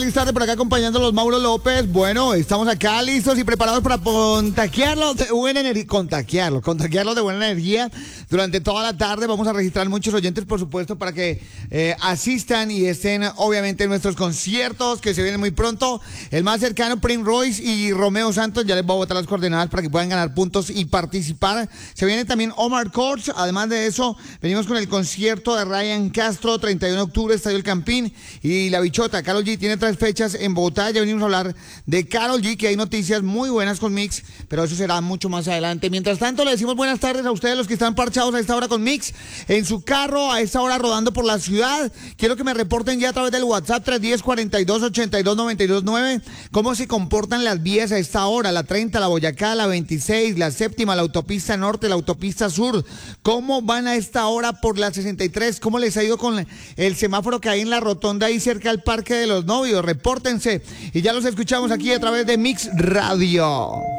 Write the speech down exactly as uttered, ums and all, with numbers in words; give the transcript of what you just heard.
Feliz tarde por acá acompañando a los Mauro López. Bueno, estamos acá listos y preparados para contagiarlos de buena energía. Contagiarlos, contagiarlos de buena energía durante toda la tarde. Vamos a registrar muchos oyentes, por supuesto, para que eh, asistan y estén, obviamente, en nuestros conciertos que se vienen muy pronto. El más cercano, Prince Royce y Romeo Santos. Ya les voy a botar las coordenadas para que puedan ganar puntos y participar. Se viene también Omar Courtz. Además de eso, venimos con el concierto de Ryan Castro, treinta y uno de octubre, Estadio El Campín. Y la bichota, Karol G, tiene tres fechas en Bogotá. Ya venimos a hablar de Karol G, que hay noticias muy buenas con Mix, pero eso será mucho más adelante. Mientras tanto, le decimos buenas tardes a ustedes, los que están parchados a esta hora con Mix, en su carro, a esta hora rodando por la ciudad. Quiero que me reporten ya a través del WhatsApp tres uno cero, cuarenta y dos, ochenta y dos, noventa y dos nueve cómo se comportan las vías a esta hora, la treinta, la Boyacá, la veintiséis, la séptima, la autopista norte, la autopista sur. ¿Cómo van a esta hora por la sesenta y tres? ¿Cómo les ha ido con el semáforo que hay en la rotonda ahí cerca al Parque de los Novios? Repórtense y ya los escuchamos aquí a través de Mix Radio.